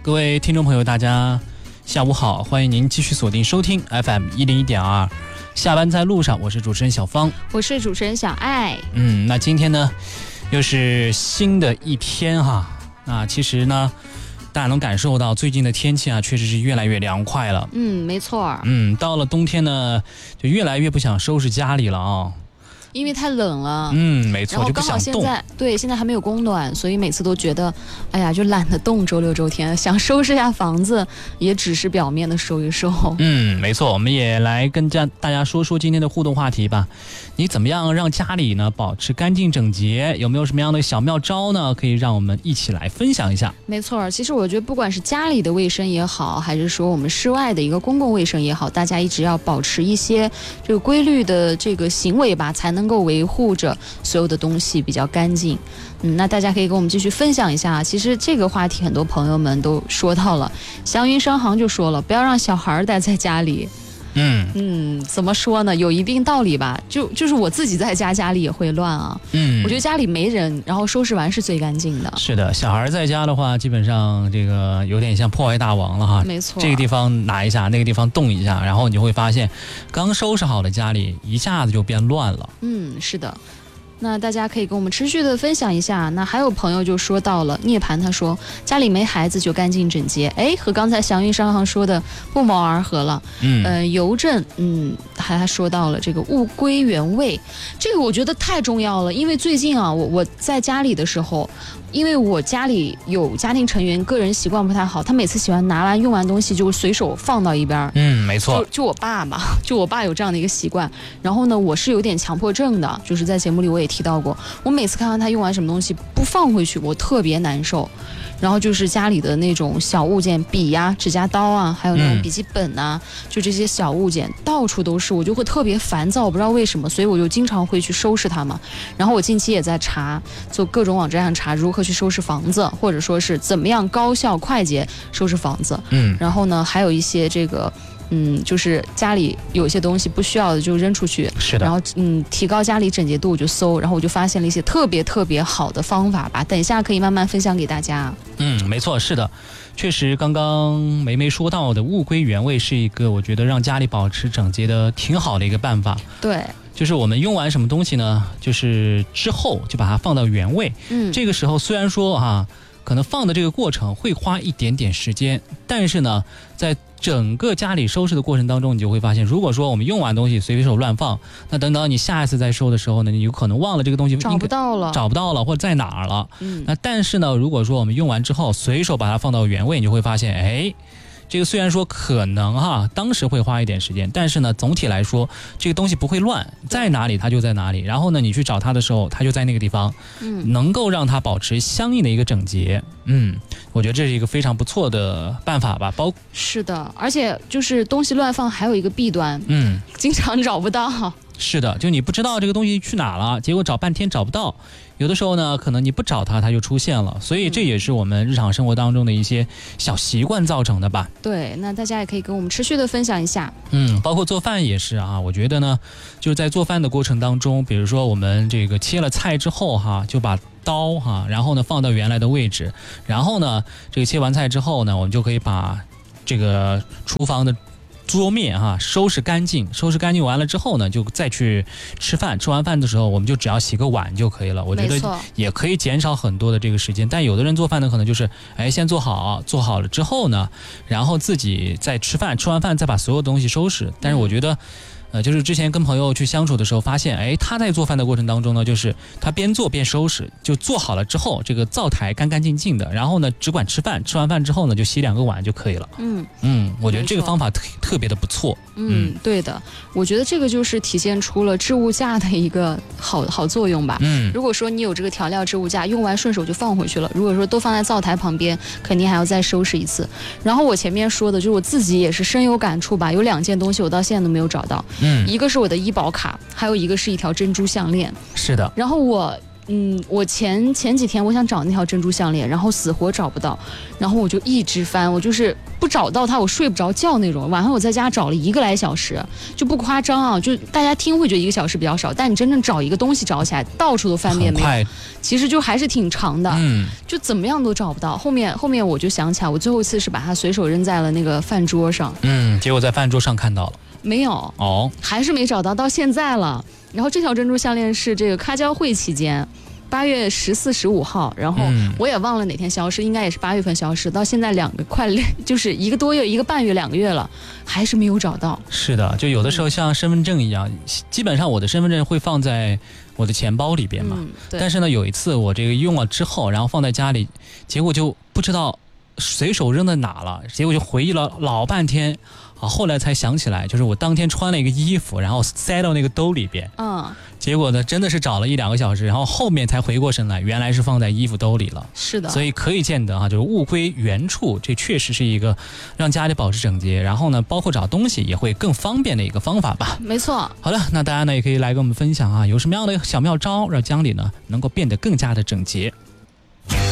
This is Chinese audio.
各位听众朋友，大家下午好，欢迎您继续锁定收听 FM101.2。下班在路上，我是主持人小芳， 我是主持人小爱。 那今天呢，又是新的一天哈。那其实呢，大家能感受到最近的天气啊，确实是越来越凉快了。 没错。 到了冬天呢，就越来越不想收拾家里了啊。 因为太冷了， 没错，就不想动。 现在还没有供暖，所以每次都觉得，哎呀，就懒得动。周六周天想收拾下房子，也只是表面的收一收。 没错，我们也来跟大家说说今天的互动话题吧。你怎么样让家里呢保持干净整洁？有没有什么样的小妙招呢？可以让我们一起来分享一下。 没错，其实我觉得不管是家里的卫生也好，还是说我们室外的一个公共卫生也好，大家一直要保持一些这个规律的这个行为吧，才能够维护着所有的东西比较干净。那大家可以跟我们继续分享一下。其实这个话题很多朋友们都说到了，祥云商行就说了，不要让小孩待在家里。怎么说呢？有一定道理吧。就是我自己在家里也会乱啊。我觉得家里没人，然后收拾完是最干净的。 是的，小孩在家的话，基本上这个有点像破坏大王了哈。 没错， 这个地方拿一下，那个地方动一下，然后你就会发现，刚收拾好的家里一下子就变乱了。 是的。那大家可以跟我们持续的分享一下。那还有朋友就说到了涅槃，他说家里没孩子就干净整洁，和刚才祥云商行说的不谋而合了。邮政还说到了这个物归原位，这个我觉得太重要了。因为最近啊，我在家里的时候，因为我家里有家庭成员个人习惯不太好，他每次喜欢拿完用完东西就随手放到一边。 没错， 就我爸嘛，就我爸有这样的一个习惯。然后呢，我是有点强迫症的，就是在节目里我也提到过，我每次看到他用完什么东西不放回去，我特别难受。然后就是家里的那种小物件，笔呀、指甲刀啊，还有那种笔记本啊，就这些小物件到处都是，我就会特别烦躁，我不知道为什么，所以我就经常会去收拾它嘛。然后我近期也在查，做各种网站上查如何去收拾房子，或者说是怎么样高效快捷收拾房子。然后呢，还有一些这个。就是家里有一些东西不需要的就扔出去， 是的。 然后提高家里整洁度，我就搜，然后我就发现了一些特别特别好的方法吧，等一下可以慢慢分享给大家。 没错，是的，确实刚刚梅说到的物归原位是一个我觉得让家里保持整洁的挺好的一个办法。 对， 就是我们用完什么东西呢，就是之后就把它放到原位。这个时候虽然说可能放的这个过程会花一点点时间，但是呢，在整个家里收拾的过程当中，你就会发现，如果说我们用完东西随手乱放，那等到你下一次再收的时候呢，你有可能忘了这个东西找不到了或者在哪儿了。那但是呢，如果说我们用完之后随手把它放到原位，你就会发现，这个虽然说可能当时会花一点时间，但是呢，总体来说这个东西不会乱，在哪里它就在哪里。然后呢，你去找它的时候，它就在那个地方，能够让它保持相应的一个整洁。我觉得这是一个非常不错的办法吧。 是的，而且就是东西乱放还有一个弊端，经常找不到。 是的，就你不知道这个东西去哪了，结果找半天找不到。有的时候呢，可能你不找它就出现了，所以这也是我们日常生活当中的一些小习惯造成的吧。 对，那大家也可以跟我们持续的分享一下。 包括做饭也是我觉得呢，就是在做饭的过程当中，比如说我们这个切了菜之后就把刀然后呢放到原来的位置，然后呢这个切完菜之后呢，我们就可以把这个厨房的桌面收拾干净完了之后呢，就再去吃饭。吃完饭的时候，我们就只要洗个碗就可以了。我觉得也可以减少很多的这个时间。但有的人做饭呢，可能就是先做好了之后呢，然后自己再吃饭，吃完饭再把所有东西收拾。但是我觉得就是之前跟朋友去相处的时候发现，他在做饭的过程当中呢，就是他边做边收拾，就做好了之后，这个灶台干干净净的，然后呢只管吃饭，吃完饭之后呢就洗2个碗就可以了。我觉得这个方法特别的不错。 对的，我觉得这个就是体现出了置物架的一个好作用吧。如果说你有这个调料置物架，用完顺手就放回去了，如果说都放在灶台旁边，肯定还要再收拾一次。然后我前面说的就是我自己也是深有感触吧，有2件东西我到现在都没有找到。一个是我的医保卡，还有一个是一条珍珠项链。 是的。 然后我前几天我想找那条珍珠项链，然后死活找不到。 然后我就一直翻，我就是不找到它我睡不着觉那种。晚上我在家找了1个来小时，就不夸张啊，就大家听会觉得1个小时比较少，但你真正找一个东西找起来，到处都翻遍没有，其实就还是挺长的，就怎么样都找不到。后面我就想起来，我最后一次是把它随手扔在了那个饭桌上， 结果在饭桌上看到了， 没有哦，还是没找到现在了。然后这条珍珠项链是这个咖交会期间，8月14、15号，然后我也忘了哪天消失，应该也是8月份消失，到现在就是1个多月、1个半月、2个月了，还是没有找到。 是的，就有的时候像身份证一样，基本上我的身份证会放在我的钱包里边嘛，但是呢，有一次我这个用了之后，然后放在家里，结果就不知道随手扔在哪了，结果就回忆了老半天。后来才想起来，就是我当天穿了一个衣服，然后塞到那个兜里边。结果呢，真的是找了1、2个小时，然后后面才回过神来，原来是放在衣服兜里了。 是的， 所以可以见得就是物归原处，这确实是一个让家里保持整洁，然后呢，包括找东西也会更方便的一个方法吧。 没错。 好了，那大家呢也可以来跟我们分享有什么样的小妙招，让家里呢能够变得更加的整洁。